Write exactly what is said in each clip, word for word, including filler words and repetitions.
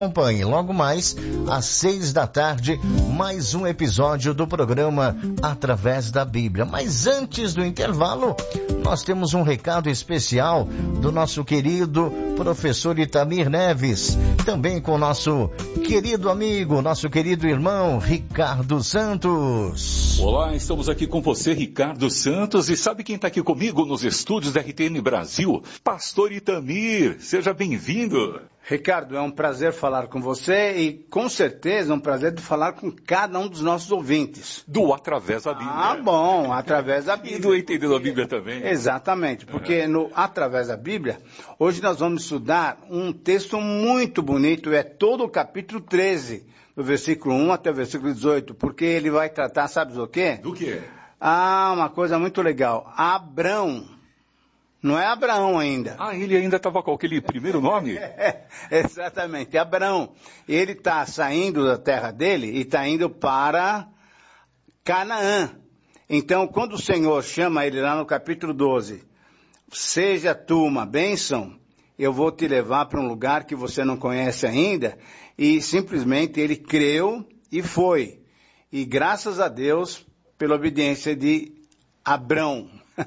Acompanhe logo mais às seis da tarde, mais um episódio do programa Através da Bíblia. Mas antes do intervalo, nós temos um recado especial do nosso querido professor Itamir Neves, também com o nosso querido amigo, nosso querido irmão Ricardo Santos. Olá, estamos aqui com você, Ricardo Santos, e sabe quem está aqui comigo nos estúdios da R T M Brasil? Pastor Itamir, seja bem-vindo. Ricardo, é um prazer falar com você e com certeza é um prazer de falar com cada um dos nossos ouvintes. Do Através da Bíblia. Ah, bom, Através da Bíblia. E do Entendendo a Bíblia também. Exatamente, porque no Através da Bíblia, hoje nós vamos estudar um texto muito bonito, é todo o capítulo treze, do versículo um até o versículo dezoito, porque ele vai tratar, sabe do quê? Do quê? Ah, uma coisa muito legal, Abrão. Não é Abraão ainda. Ah, ele ainda estava com aquele primeiro nome? É, exatamente, Abraão. Ele está saindo da terra dele e está indo para Canaã. Então, quando o Senhor chama ele lá no capítulo doze, seja tu uma bênção, eu vou te levar para um lugar que você não conhece ainda, e simplesmente ele creu e foi. E graças a Deus pela obediência de Abrão.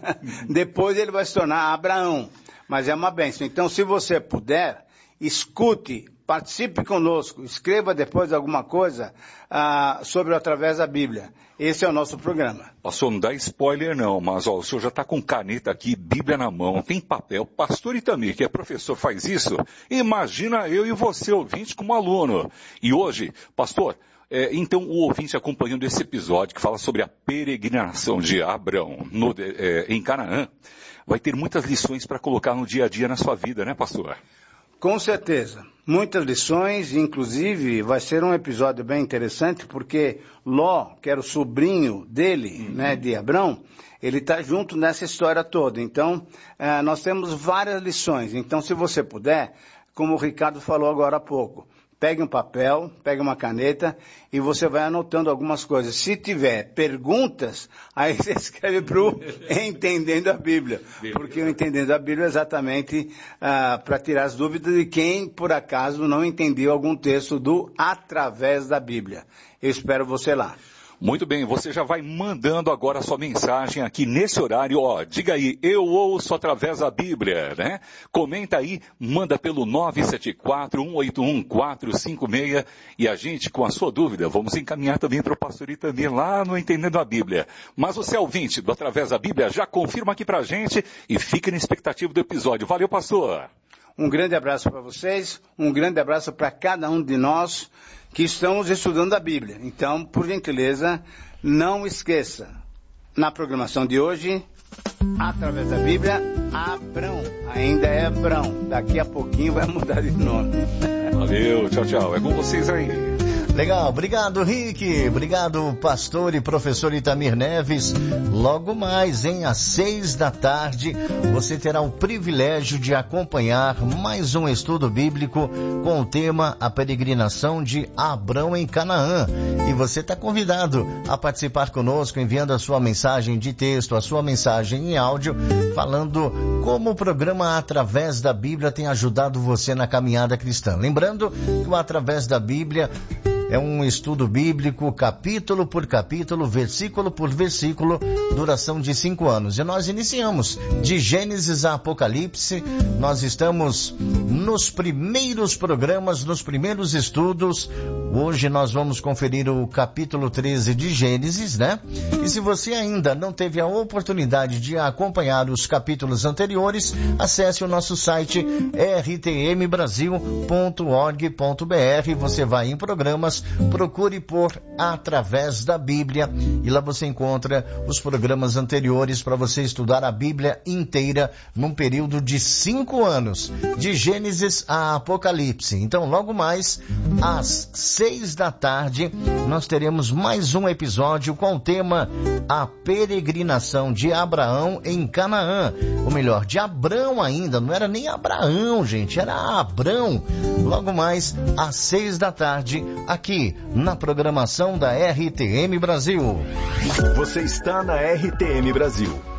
Depois ele vai se tornar Abraão, mas é uma bênção. Então, se você puder, escute, participe conosco, escreva depois alguma coisa ah, sobre o Através da Bíblia. Esse é o nosso programa. Pastor, não dá spoiler não, mas ó, o senhor já está com caneta aqui, Bíblia na mão, tem papel. Pastor Itamir, que é professor, faz isso? Imagina eu e você, ouvinte, como aluno. E hoje, pastor... É, então, o ouvinte acompanhando esse episódio que fala sobre a peregrinação de Abrão no, é, em Canaã, vai ter muitas lições para colocar no dia a dia na sua vida, né, pastor? Com certeza. Muitas lições, inclusive vai ser um episódio bem interessante, porque Ló, que era o sobrinho dele, uhum. né, de Abrão, ele está junto nessa história toda. Então, é, nós temos várias lições. Então, se você puder, como o Ricardo falou agora há pouco, pegue um papel, pegue uma caneta e você vai anotando algumas coisas. Se tiver perguntas, aí você escreve para o Entendendo a Bíblia. Porque o Entendendo a Bíblia é exatamente ah, para tirar as dúvidas de quem, por acaso, não entendeu algum texto do Através da Bíblia. Eu espero você lá. Muito bem, você já vai mandando agora a sua mensagem aqui nesse horário, ó, diga aí, eu ouço através da Bíblia, né? Comenta aí, manda pelo nove sete quatro, um oito um, quatro cinco seis e a gente, com a sua dúvida, vamos encaminhar também para o pastor Itamir lá no Entendendo a Bíblia. Mas você, ouvinte do Através da Bíblia, já confirma aqui pra gente e fique na expectativa do episódio. Valeu, pastor! Um grande abraço para vocês, um grande abraço para cada um de nós que estamos estudando a Bíblia. Então, por gentileza, não esqueça, na programação de hoje, Através da Bíblia, Abrão. Ainda é Abrão. Daqui a pouquinho vai mudar de nome. Valeu, tchau, tchau. É com vocês aí. Legal, obrigado Rick, obrigado pastor e professor Itamir Neves. Logo mais, hein, às seis da tarde, você terá o privilégio de acompanhar mais um estudo bíblico com o tema A Peregrinação de Abrão em Canaã. E você está convidado a participar conosco, enviando a sua mensagem de texto, a sua mensagem em áudio, falando como o programa Através da Bíblia tem ajudado você na caminhada cristã. Lembrando que o Através da Bíblia é um estudo bíblico, capítulo por capítulo, versículo por versículo, duração de cinco anos. E nós iniciamos de Gênesis a Apocalipse. Nós estamos nos primeiros programas, nos primeiros estudos. Hoje nós vamos conferir o capítulo treze de Gênesis, né? E se você ainda não teve a oportunidade de acompanhar os capítulos anteriores, acesse o nosso site r t m brasil ponto org ponto b r. Você vai em programas, procure por Através da Bíblia e lá você encontra os programas anteriores para você estudar a Bíblia inteira num período de cinco anos, de Gênesis a Apocalipse. Então, logo mais, às seis da tarde, nós teremos mais um episódio com o tema A Peregrinação de Abraão em Canaã. Ou melhor, de Abrão ainda, não era nem Abraão, gente, era Abrão. Logo mais, às seis da tarde, aqui na programação da R T M Brasil. Você está na R T M Brasil.